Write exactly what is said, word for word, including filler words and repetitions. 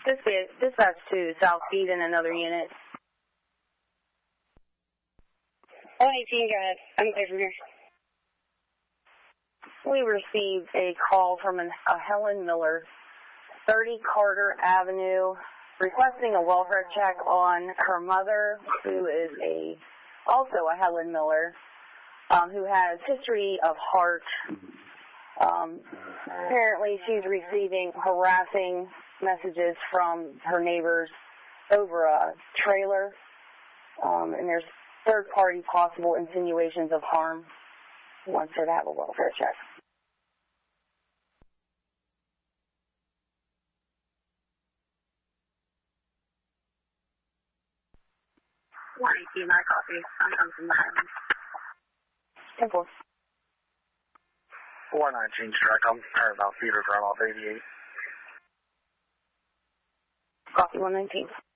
Dispatch, dispatch to South Eden, another unit. one eighteen, go ahead. I'm clear from here. We received a call from an, a Helen Miller, thirty Carter Avenue, requesting a welfare check on her mother, who is a also a Helen Miller, um, who has history of heart. Um, apparently she's receiving harassing messages from her neighbors over a trailer, um, and there's third-party possible insinuations of harm. Wants her to have a welfare check. one eighteen, I copy. I'm coming from the island. ten four. four nineteen, strike. I'm heard about feeder from off eighty-eight. Copy one nineteen.